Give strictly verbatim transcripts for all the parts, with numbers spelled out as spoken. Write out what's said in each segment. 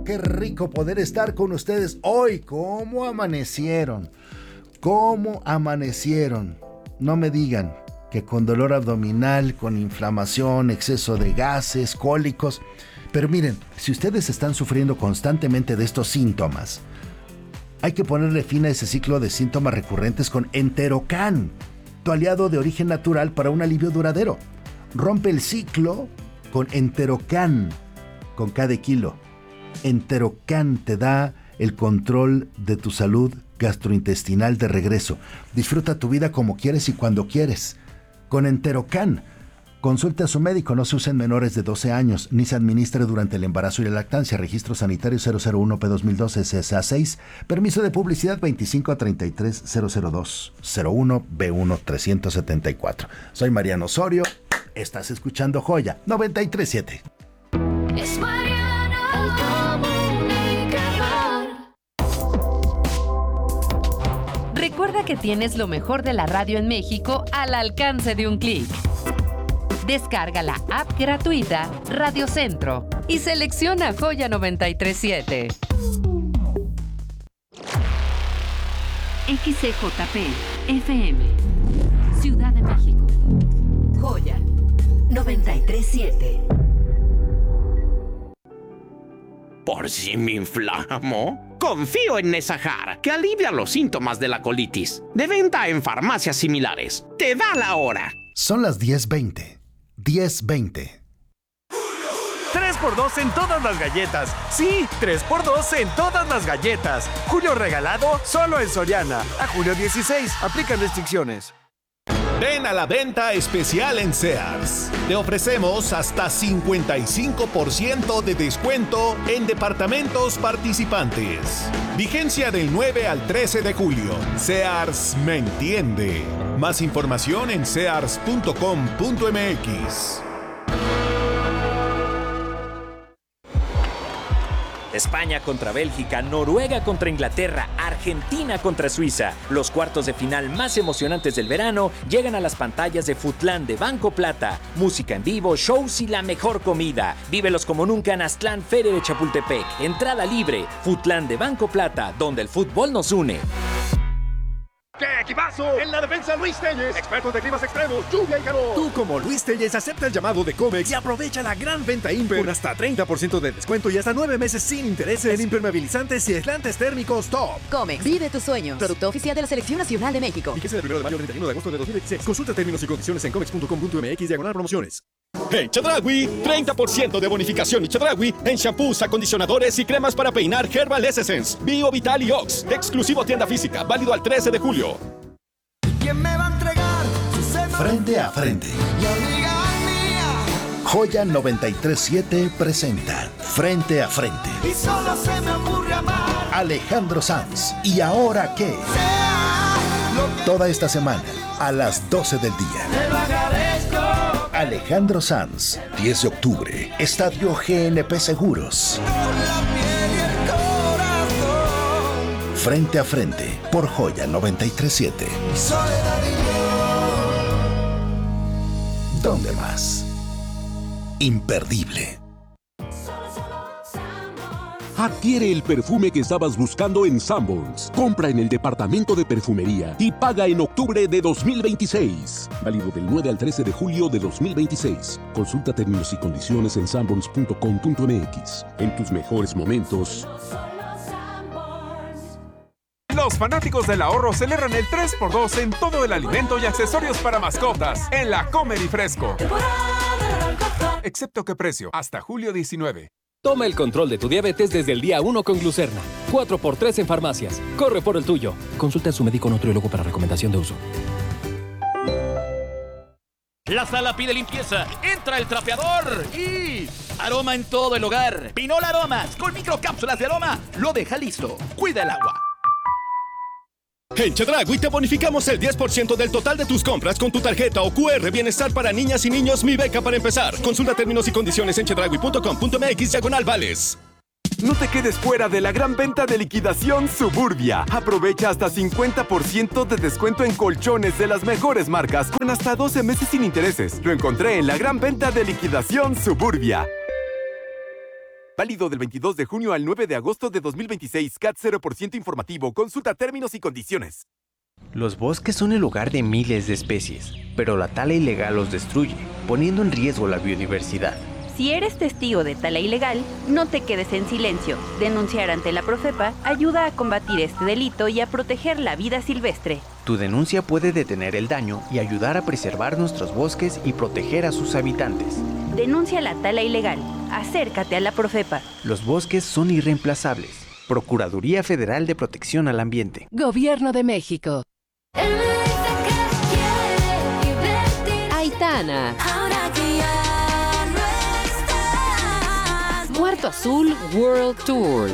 qué rico poder estar con ustedes hoy. ¿Cómo amanecieron? ¿Cómo amanecieron? No me digan que con dolor abdominal, con inflamación, exceso de gases, cólicos. Pero miren, si ustedes están sufriendo constantemente de estos síntomas, hay que ponerle fin a ese ciclo de síntomas recurrentes con Enterocan, tu aliado de origen natural para un alivio duradero. Rompe el ciclo con Enterocan, con cada kilo. Enterocan te da el control de tu salud gastrointestinal de regreso. Disfruta tu vida como quieres y cuando quieres. Con Enterocan, consulte a su médico. No se usa en menores de doce años, ni se administre durante el embarazo y la lactancia. Registro sanitario cero cero uno P dos mil doce S S A seis. Permiso de publicidad veinticinco a treinta y tres cero cero dos cero uno B uno trescientos setenta y cuatro. Soy Mariano Osorio. Estás escuchando Joya noventa y tres siete. Es Mariano el comunicador. Recuerda que tienes lo mejor de la radio en México al alcance de un clic. Descarga la app gratuita Radio Centro y selecciona Joya noventa y tres siete. X C J P F M Ciudad de México. Joya noventa y tres siete. ¿Por si me inflamo? Confío en Nesajar, que alivia los síntomas de la colitis. De venta en farmacias similares. Te da la hora. Son las diez veinte. diez veinte. tres por dos en todas las galletas. Sí, tres por dos en todas las galletas. Julio regalado solo en Soriana. A julio dieciséis. Aplican restricciones. Ven a la venta especial en Sears. Te ofrecemos hasta cincuenta y cinco por ciento de descuento en departamentos participantes. Vigencia del nueve al trece de julio. Sears me entiende. Más información en sears punto com punto m x. España contra Bélgica, Noruega contra Inglaterra, Argentina contra Suiza. Los cuartos de final más emocionantes del verano llegan a las pantallas de Footlán de Banco Plata. Música en vivo, shows y la mejor comida. Vívelos como nunca en Aztlán, Feria de Chapultepec. Entrada libre. Footlán de Banco Plata, donde el fútbol nos une. ¡Qué equipazo! En la defensa, Luis Telles, expertos de climas extremos, lluvia y calor. Tú, como Luis Telles, acepta el llamado de Comex y aprovecha la gran venta Imper con hasta treinta por ciento de descuento y hasta nueve meses sin intereses en impermeabilizantes y aislantes térmicos Top. Comex, vive tus sueños. Producto oficial de la Selección Nacional de México. Fíjese del primero de mayo al treinta y uno de agosto de dos mil veintiséis. Consulta términos y condiciones en comex punto com punto m x diagonal promociones. En Chedraui, treinta por ciento de bonificación y Chedraui en shampoos, acondicionadores y cremas para peinar Herbal Essence, Bio Vital y Ox. Exclusivo tienda física, válido al trece de julio. ¿Quién me va a entregar su seno? Frente a frente. Mi amiga mía. Joya noventa y tres siete presenta Frente a frente. Y solo se me ocurre amar. Alejandro Sanz. ¿Y ahora qué? Sea lo que Toda esta semana a las doce del día. te lo agradezco. Alejandro Sanz, diez de octubre, Estadio G N P Seguros. Con la piel y el corazón. Frente a frente por Joya noventa y tres siete. Soledad y yo. ¿Dónde más? Imperdible. Adquiere el perfume que estabas buscando en Sanborns. Compra en el departamento de perfumería y paga en octubre de dos mil veintiséis. Válido del nueve al trece de julio de dos mil veintiséis. Consulta términos y condiciones en sanborns punto com punto m x. En tus mejores momentos. Los fanáticos del ahorro celebran el tres por dos en todo el alimento y accesorios para mascotas en la Comer y Fresco. Excepto que precio, hasta julio diecinueve. Toma el control de tu diabetes desde el día uno con Glucerna. cuatro por tres en farmacias. Corre por el tuyo. Consulta a su médico nutriólogo para recomendación de uso. La sala pide limpieza. Entra el trapeador y aroma en todo el hogar. Pinol Aromas con microcápsulas de aroma. Lo deja listo. Cuida el agua. En Chedraui te bonificamos el diez por ciento del total de tus compras con tu tarjeta o Q R Bienestar para niñas y niños Mi Beca para empezar. Consulta términos y condiciones en chedraui punto com punto m x diagonal vales. No te quedes fuera de la gran venta de liquidación Suburbia. Aprovecha hasta cincuenta por ciento de descuento en colchones de las mejores marcas con hasta doce meses sin intereses. Lo encontré en la gran venta de liquidación Suburbia. Válido del veintidós de junio al nueve de agosto de dos mil veintiséis. C A T cero por ciento informativo. Consulta términos y condiciones. Los bosques son el hogar de miles de especies, pero la tala ilegal los destruye, poniendo en riesgo la biodiversidad. Si eres testigo de tala ilegal, no te quedes en silencio. Denunciar ante la Profepa ayuda a combatir este delito y a proteger la vida silvestre. Tu denuncia puede detener el daño y ayudar a preservar nuestros bosques y proteger a sus habitantes. Denuncia la tala ilegal. Acércate a la Profepa. Los bosques son irreemplazables. Procuraduría Federal de Protección al Ambiente. Gobierno de México. Aitana. Cuarto Azul World Tour.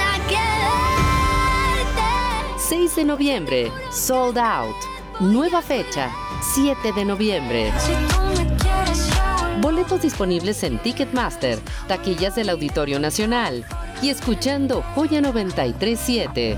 seis de noviembre, sold out. Nueva fecha, siete de noviembre. Boletos disponibles en Ticketmaster, taquillas del Auditorio Nacional y escuchando Joya noventa y tres siete.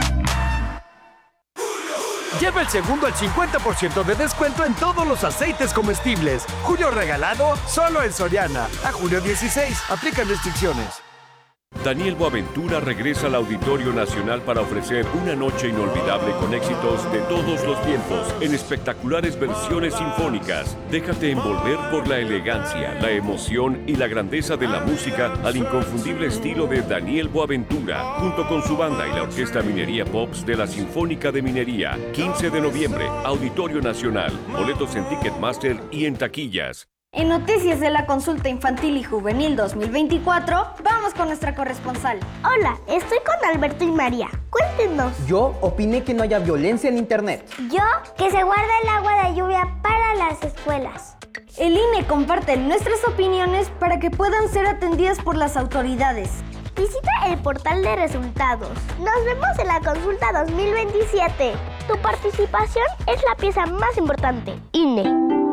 Lleva el segundo al cincuenta por ciento de descuento en todos los aceites comestibles. Julio regalado solo en Soriana. A julio dieciséis. Aplican restricciones. Daniel Boaventura regresa al Auditorio Nacional para ofrecer una noche inolvidable con éxitos de todos los tiempos en espectaculares versiones sinfónicas. Déjate envolver por la elegancia, la emoción y la grandeza de la música al inconfundible estilo de Daniel Boaventura, junto con su banda y la Orquesta Minería Pops de la Sinfónica de Minería. quince de noviembre, Auditorio Nacional. Boletos en Ticketmaster y en taquillas. En Noticias de la Consulta Infantil y Juvenil dos mil veinticuatro, vamos con nuestra corresponsal. Hola, estoy con Alberto y María. Cuéntenos. Yo opiné que no haya violencia en Internet. Yo, que se guarde el agua de lluvia para las escuelas. El I N E comparte nuestras opiniones para que puedan ser atendidas por las autoridades. Visita el portal de resultados. Nos vemos en la Consulta dos mil veintisiete. Tu participación es la pieza más importante. I N E.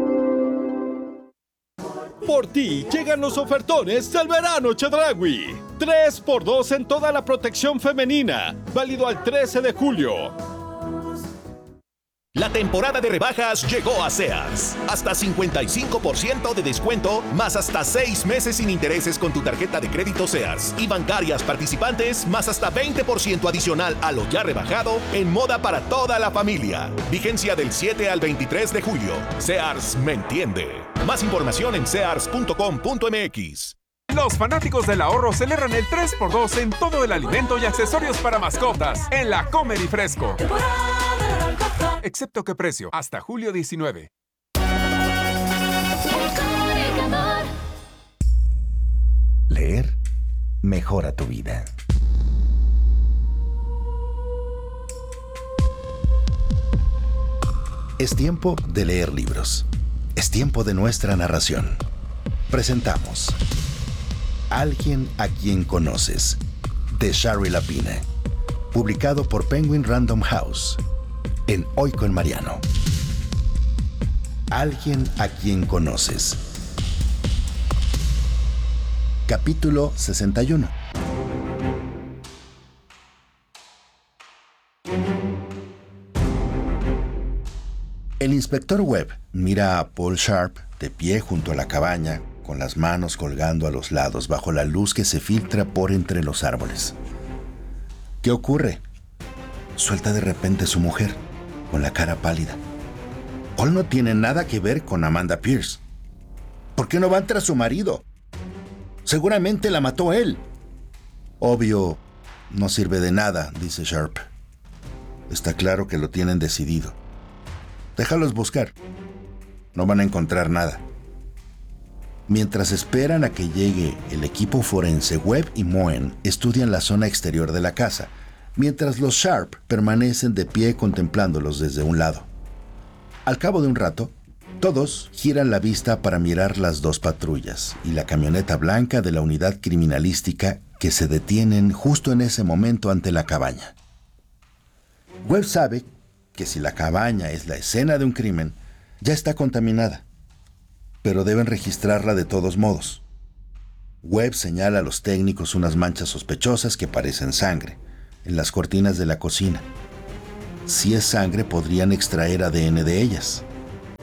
Por ti llegan los ofertones del verano Chedraui. tres por dos en toda la protección femenina. Válido al trece de julio. La temporada de rebajas llegó a Sears. Hasta cincuenta y cinco por ciento de descuento, más hasta seis meses sin intereses con tu tarjeta de crédito Sears. Y bancarias participantes, más hasta veinte por ciento adicional a lo ya rebajado en moda para toda la familia. Vigencia del siete al veintitrés de julio. Sears me entiende. Más información en sears punto com punto m x. Los fanáticos del ahorro celebran el tres por dos en todo el alimento y accesorios para mascotas en la Comer y Fresco. Excepto que precio, hasta julio diecinueve. Leer mejora tu vida. Es tiempo de leer libros. Es tiempo de nuestra narración. Presentamos Alguien a quien conoces, de Shari Lapine, publicado por Penguin Random House, en Hoy con Mariano. Alguien a quien conoces. Capítulo sesenta y uno. El inspector Webb mira a Paul Sharp de pie junto a la cabaña, con las manos colgando a los lados bajo la luz que se filtra por entre los árboles. ¿Qué ocurre? Suelta de repente su mujer, con la cara pálida. Paul no tiene nada que ver con Amanda Pierce. ¿Por qué no van tras su marido? Seguramente la mató él. Obvio, no sirve de nada, dice Sharp. Está claro que lo tienen decidido. Déjalos buscar. No van a encontrar nada. Mientras esperan a que llegue el equipo forense, Webb y Moen estudian la zona exterior de la casa, mientras los Sharp permanecen de pie contemplándolos desde un lado. Al cabo de un rato, todos giran la vista para mirar las dos patrullas y la camioneta blanca de la unidad criminalística que se detienen justo en ese momento ante la cabaña. Webb sabe que si la cabaña es la escena de un crimen, ya está contaminada, pero deben registrarla de todos modos. Webb señala a los técnicos unas manchas sospechosas que parecen sangre en las cortinas de la cocina. Si es sangre, podrían extraer A D N de ellas.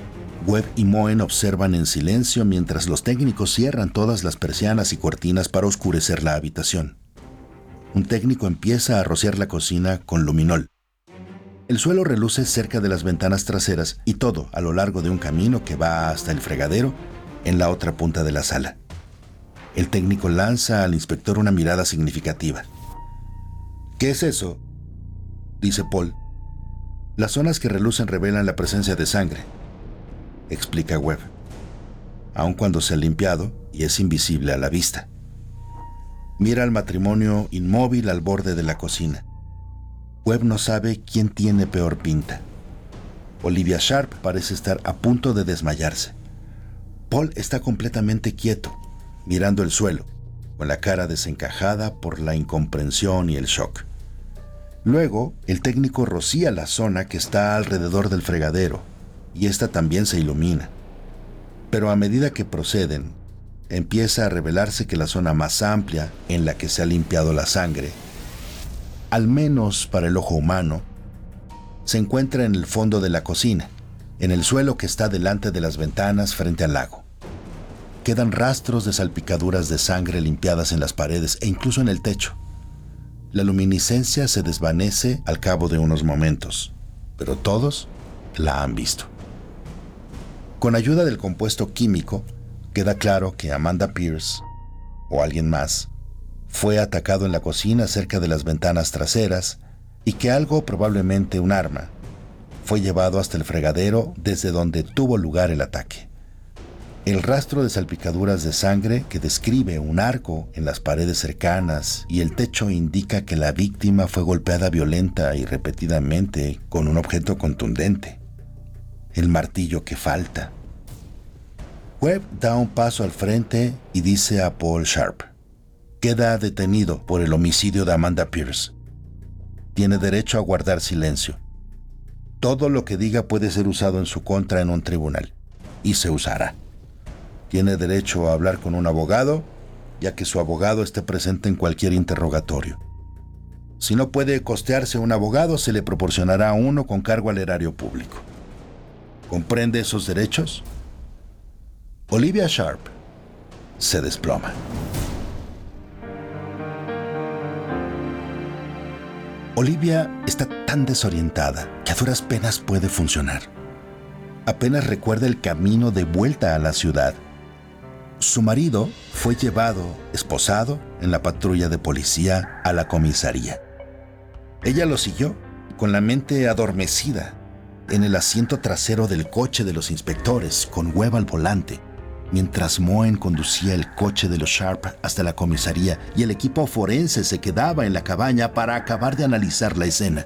Webb y Moen observan en silencio mientras los técnicos cierran todas las persianas y cortinas para oscurecer la habitación. Un técnico empieza a rociar la cocina con luminol. El suelo reluce cerca de las ventanas traseras y todo a lo largo de un camino que va hasta el fregadero en la otra punta de la sala. El técnico lanza al inspector una mirada significativa. ¿Qué es eso?, dice Paul. Las zonas que relucen revelan la presencia de sangre, explica Webb, aun cuando se ha limpiado y es invisible a la vista. Mira al matrimonio inmóvil al borde de la cocina. Webb no sabe quién tiene peor pinta. Olivia Sharp parece estar a punto de desmayarse. Paul está completamente quieto, mirando el suelo, con la cara desencajada por la incomprensión y el shock. Luego, el técnico rocía la zona que está alrededor del fregadero, y esta también se ilumina. Pero a medida que proceden, empieza a revelarse que la zona más amplia en la que se ha limpiado la sangre, al menos para el ojo humano, se encuentra en el fondo de la cocina, en el suelo que está delante de las ventanas frente al lago. Quedan rastros de salpicaduras de sangre limpiadas en las paredes e incluso en el techo. La luminiscencia se desvanece al cabo de unos momentos, pero todos la han visto. Con ayuda del compuesto químico, queda claro que Amanda Pierce, o alguien más, fue atacado en la cocina cerca de las ventanas traseras y que algo, probablemente un arma, fue llevado hasta el fregadero desde donde tuvo lugar el ataque. El rastro de salpicaduras de sangre que describe un arco en las paredes cercanas y el techo indica que la víctima fue golpeada violenta y repetidamente con un objeto contundente. El martillo que falta. Webb da un paso al frente y dice a Paul Sharp: queda detenido por el homicidio de Amanda Pierce. Tiene derecho a guardar silencio. Todo lo que diga puede ser usado en su contra en un tribunal, y se usará. Tiene derecho a hablar con un abogado, ya que su abogado esté presente en cualquier interrogatorio. Si no puede costearse un abogado, se le proporcionará uno con cargo al erario público. ¿Comprende esos derechos? Olivia Sharp se desploma. Olivia está tan desorientada que a duras penas puede funcionar. Apenas recuerda el camino de vuelta a la ciudad. Su marido fue llevado, esposado, en la patrulla de policía a la comisaría. Ella lo siguió, con la mente adormecida, en el asiento trasero del coche de los inspectores, con Webb al volante, mientras Moen conducía el coche de los Sharp hasta la comisaría y el equipo forense se quedaba en la cabaña para acabar de analizar la escena.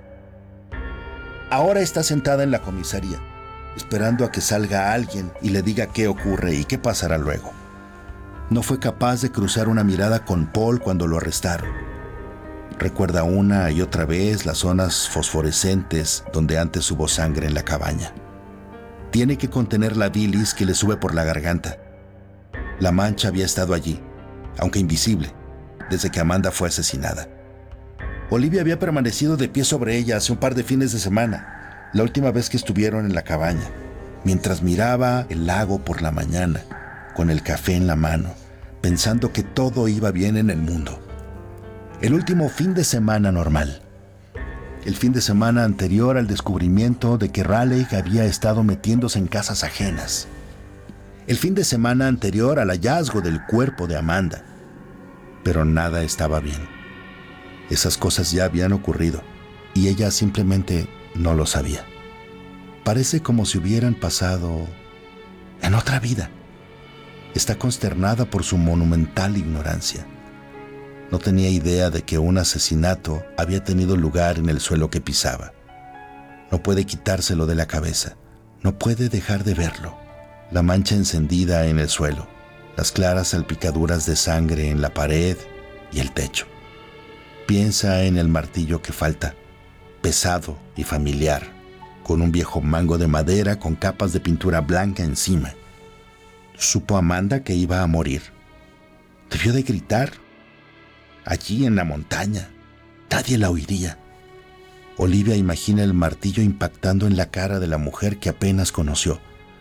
Ahora está sentada en la comisaría, esperando a que salga alguien y le diga qué ocurre y qué pasará luego. No fue capaz de cruzar una mirada con Paul cuando lo arrestaron. Recuerda una y otra vez las zonas fosforescentes donde antes hubo sangre en la cabaña. Tiene que contener la bilis que le sube por la garganta. La mancha había estado allí, aunque invisible, desde que Amanda fue asesinada. Olivia había permanecido de pie sobre ella hace un par de fines de semana, la última vez que estuvieron en la cabaña, mientras miraba el lago por la mañana, con el café en la mano, pensando que todo iba bien en el mundo. El último fin de semana normal. El fin de semana anterior al descubrimiento de que Raleigh había estado metiéndose en casas ajenas. El fin de semana anterior al hallazgo del cuerpo de Amanda. Pero nada estaba bien. Esas cosas ya habían ocurrido y ella simplemente no lo sabía. Parece como si hubieran pasado en otra vida. Está consternada por su monumental ignorancia. No tenía idea de que un asesinato había tenido lugar en el suelo que pisaba. No puede quitárselo de la cabeza. No puede dejar de verlo. La mancha encendida en el suelo, las claras salpicaduras de sangre en la pared y el techo. Piensa en el martillo que falta, pesado y familiar, con un viejo mango de madera con capas de pintura blanca encima. Supo Amanda que iba a morir. Debió de gritar. Allí en la montaña, nadie la oiría. Olivia imagina el martillo impactando en la cara de la mujer que apenas conoció,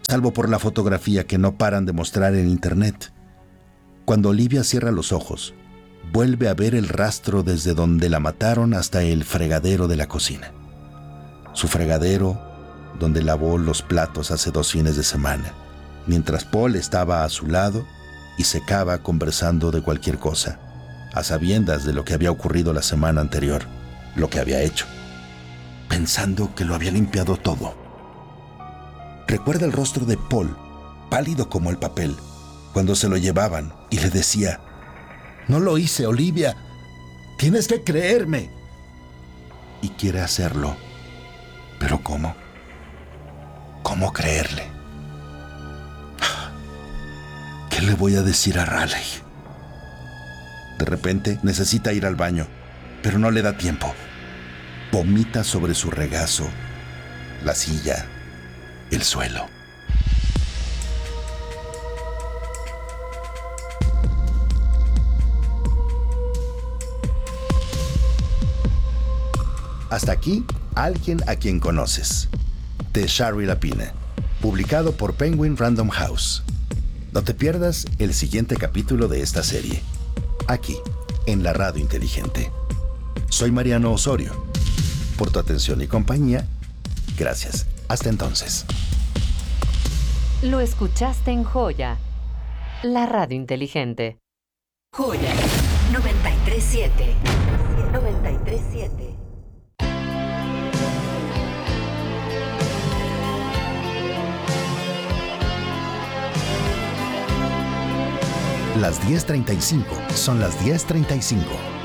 salvo por la fotografía que no paran de mostrar en internet. Cuando Olivia cierra los ojos, vuelve a ver el rastro desde donde la mataron hasta el fregadero de la cocina. Su fregadero, donde lavó los platos hace dos fines de semana, mientras Paul estaba a su lado y secaba conversando de cualquier cosa, a sabiendas de lo que había ocurrido la semana anterior, lo que había hecho, pensando que lo había limpiado todo. Recuerda el rostro de Paul, pálido como el papel, cuando se lo llevaban y le decía: «No lo hice, Olivia. Tienes que creerme». Y quiere hacerlo. ¿Pero cómo? ¿Cómo creerle? ¿Qué le voy a decir a Raleigh? De repente necesita ir al baño, pero no le da tiempo. Vomita sobre su regazo, la silla, el suelo. Hasta aquí, Alguien a quien conoces, de Shari Lapine, publicado por Penguin Random House. No te pierdas el siguiente capítulo de esta serie, aquí, en la Radio Inteligente. Soy Mariano Osorio. Por tu atención y compañía, gracias. Hasta entonces. Lo escuchaste en Joya, la Radio Inteligente. Joya noventa y tres punto siete. noventa y tres punto siete. Las diez treinta y cinco son las diez treinta y cinco.